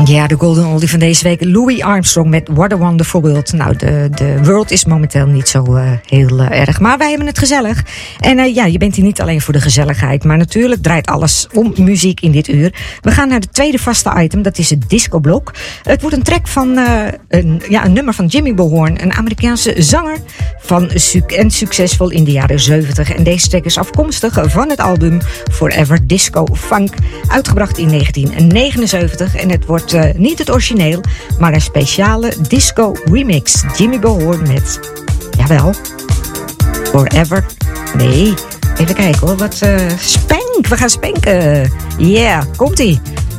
Ja, de golden oldie van deze week. Louis Armstrong met What a Wonderful World. Nou, de world is momenteel niet zo heel erg. Maar wij hebben het gezellig. En ja, je bent hier niet alleen voor de gezelligheid. Maar natuurlijk draait alles om muziek in dit uur. We gaan naar het tweede vaste item. Dat is het discoblok. Het wordt een track van een nummer van Jimmy Bohorn. Een Amerikaanse zanger en succesvol in de jaren 70. En deze track is afkomstig van het album Forever Disco Funk. Uitgebracht in 1979. En het wordt niet het origineel, maar een speciale disco remix. Jimmy Bohorn met, jawel, Forever. Nee, even kijken hoor, wat spank. We gaan spanken. Yeah, komt-ie.